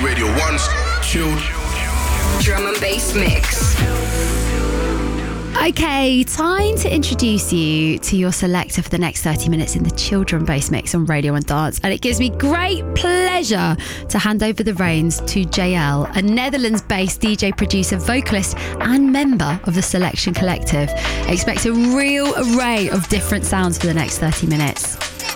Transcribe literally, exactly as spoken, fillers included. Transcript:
Radio one's Chilled Drum and Bass Mix. Okay, time to introduce you to your selector for the next thirty minutes in the Children Bass Mix on Radio one Dance. And it gives me great pleasure to hand over the reins to J L, a Netherlands-based D J, producer, vocalist and member of the Selection Collective. Expect a real array of different sounds for the next thirty minutes.